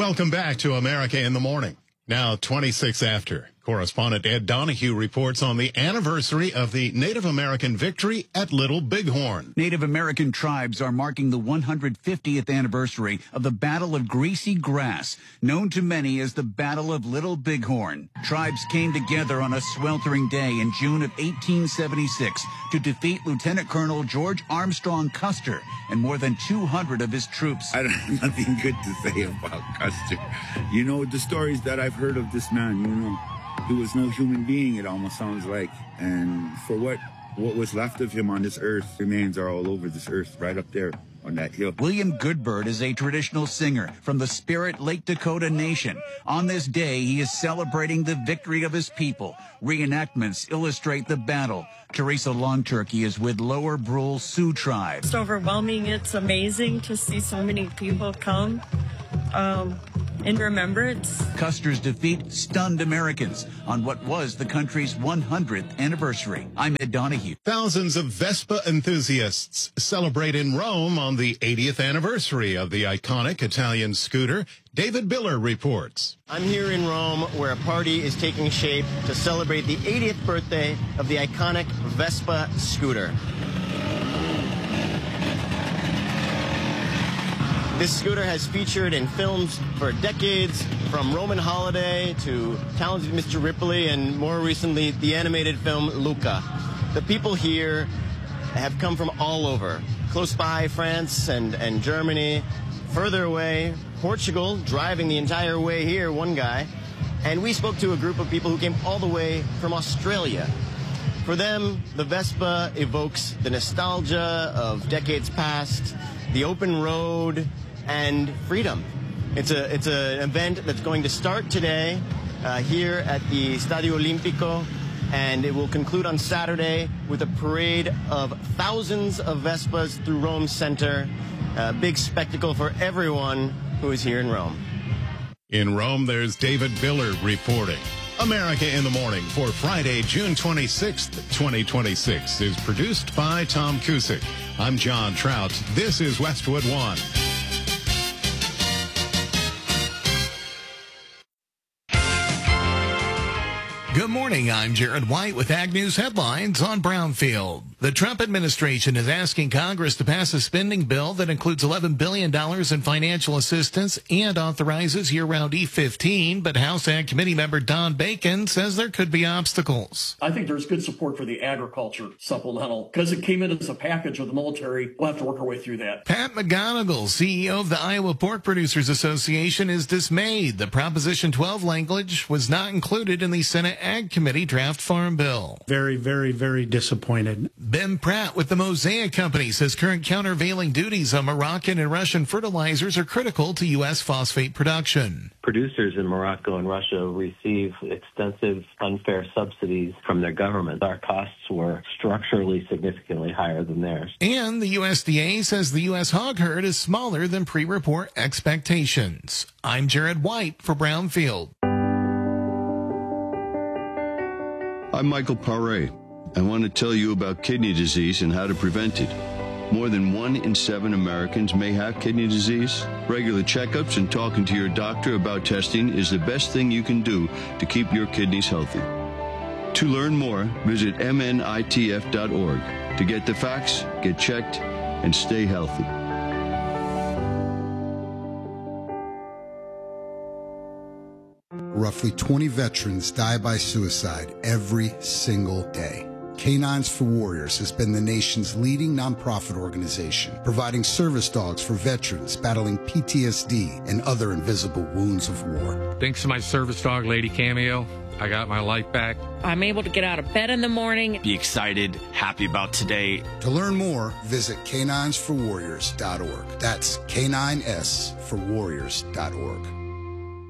Welcome back to America in the Morning. Now 26 after. Correspondent Ed Donahue reports on the anniversary of the Native American victory at Little Bighorn. Native American tribes are marking the 150th anniversary of the Battle of Greasy Grass, known to many as the Battle of Little Bighorn. Tribes came together on a sweltering day in June of 1876 to defeat Lieutenant Colonel George Armstrong Custer and more than 200 of his troops. I don't have nothing good to say about Custer. You know, the stories that I've heard of this man, you know, he was no human being, it almost sounds like. And for what was left of him on this earth, remains are all over this earth, right up there on that hill. William Goodbird is a traditional singer from the Spirit Lake Dakota Nation. On this day, he is celebrating the victory of his people. Reenactments illustrate the battle. Teresa Longturkey is with Lower Brule Sioux Tribe. It's overwhelming. It's amazing to see so many people come in remembrance. Custer's defeat stunned Americans on what was the country's 100th anniversary. I'm Ed Donahue. Thousands of Vespa enthusiasts celebrate in Rome on the 80th anniversary of the iconic Italian scooter. David Biller reports. I'm here in Rome where a party is taking shape to celebrate the 80th birthday of the iconic Vespa scooter. This scooter has featured in films for decades, from Roman Holiday to Talented Mr. Ripley and more recently the animated film Luca. The people here have come from all over, close by France and Germany, further away, Portugal, driving the entire way here, one guy. And we spoke to a group of people who came all the way from Australia. For them, the Vespa evokes the nostalgia of decades past, the open road, and freedom. It's an event that's going to start today here at the Stadio Olimpico, and it will conclude on Saturday with a parade of thousands of Vespas through Rome Center. A big spectacle for everyone who is here in Rome. In Rome, there's David Biller reporting. America in the Morning for Friday, June 26th, 2026 is produced by Tom Cusick. I'm John Trout. This is Westwood One. Good morning, I'm Jared White with Ag News headlines on Brownfield. The Trump administration is asking Congress to pass a spending bill that includes $11 billion in financial assistance and authorizes year-round E-15, but House Ag Committee member Don Bacon says there could be obstacles. I think there's good support for the agriculture supplemental. Because it came in as a package with the military, we'll have to work our way through that. Pat McGonigal, CEO of the Iowa Pork Producers Association, is dismayed the Proposition 12 language was not included in the Senate Ag Committee draft farm bill. Very, very, very disappointed. Ben Pratt with the Mosaic Company says current countervailing duties on Moroccan and Russian fertilizers are critical to U.S. phosphate production. Producers in Morocco and Russia receive extensive unfair subsidies from their government. Our costs were structurally significantly higher than theirs. And the USDA says the U.S. hog herd is smaller than pre-report expectations. I'm Jared White for Brownfield. I'm Michael Paré. I want to tell you about kidney disease and how to prevent it. More than 1 in 7 Americans may have kidney disease. Regular checkups and talking to your doctor about testing is the best thing you can do to keep your kidneys healthy. To learn more, visit mnitf.org. To get the facts, get checked, and stay healthy. Roughly 20 veterans die by suicide every single day. Canines for Warriors has been the nation's leading nonprofit organization, providing service dogs for veterans battling PTSD and other invisible wounds of war. Thanks to my service dog, Lady Cameo, I got my life back. I'm able to get out of bed in the morning. Be excited, happy about today. To learn more, visit caninesforwarriors.org. That's caninesforwarriors.org.